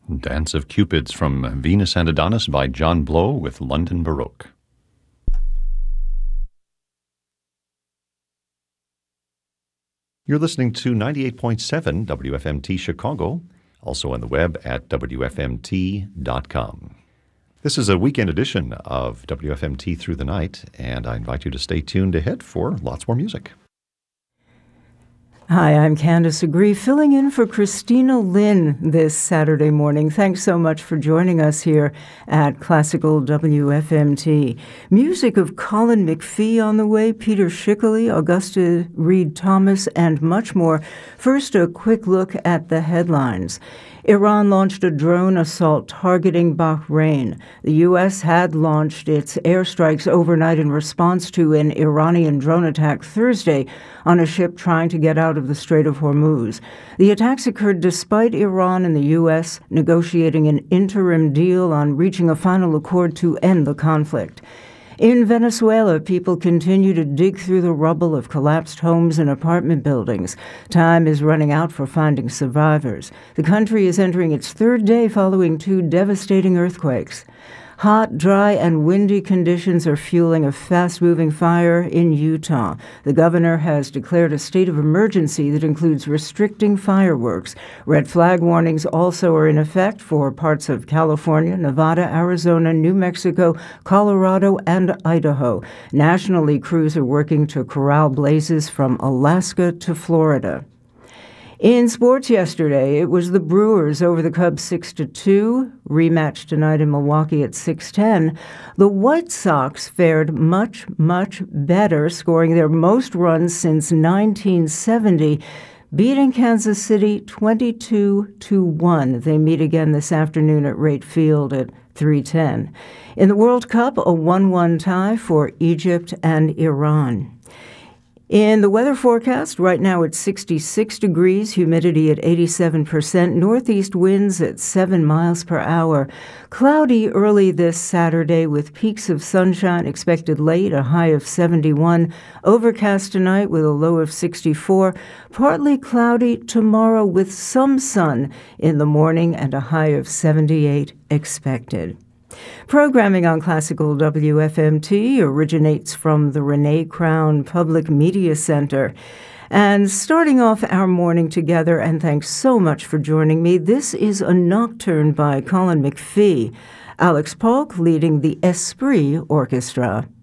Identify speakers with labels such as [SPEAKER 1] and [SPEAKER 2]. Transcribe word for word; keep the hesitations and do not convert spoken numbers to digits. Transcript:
[SPEAKER 1] Dance of Cupids from Venus and Adonis by John Blow with London Baroque. You're listening to ninety-eight point seven W F M T Chicago, also on the web at W F M T dot com. This is a weekend edition of W F M T Through the Night, and I invite you to stay tuned ahead for lots more music.
[SPEAKER 2] Hi, I'm Candace Agree, filling in for Christina Lynn this Saturday morning. Thanks so much for joining us here at Classical W F M T. Music of Colin McPhee on the way, Peter Schickele, Augusta Reed-Thomas, and much more. First, a quick look at the headlines. Iran launched a drone assault targeting Bahrain. The U S had launched its airstrikes overnight in response to an Iranian drone attack Thursday on a ship trying to get out of the Strait of Hormuz. The attacks occurred despite Iran and the U S negotiating an interim deal on reaching a final accord to end the conflict. In Venezuela, people continue to dig through the rubble of collapsed homes and apartment buildings. Time is running out for finding survivors. The country is entering its third day following two devastating earthquakes. Hot, dry, and windy conditions are fueling a fast-moving fire in Utah. The governor has declared a state of emergency that includes restricting fireworks. Red flag warnings also are in effect for parts of California, Nevada, Arizona, New Mexico, Colorado, and Idaho. Nationally, crews are working to corral blazes from Alaska to Florida. In sports yesterday, it was the Brewers over the Cubs six to two, rematch tonight in Milwaukee at six ten. The White Sox fared much, much better, scoring their most runs since nineteen seventy, beating Kansas City twenty-two to one. They meet again this afternoon at Rate Field at three ten. In the World Cup, a one one tie for Egypt and Iran. In the weather forecast, right now it's sixty-six degrees, humidity at eighty-seven percent, northeast winds at seven miles per hour. Cloudy early this Saturday with peaks of sunshine expected late, a high of seventy-one. Overcast tonight with a low of sixty-four. Partly cloudy tomorrow with some sun in the morning and a high of seventy-eight expected. Programming on Classical W F M T originates from the Renee Crown Public Media Center. And starting off our morning together, and thanks so much for joining me, this is a nocturne by Colin McPhee. Alex Polk leading the Esprit Orchestra.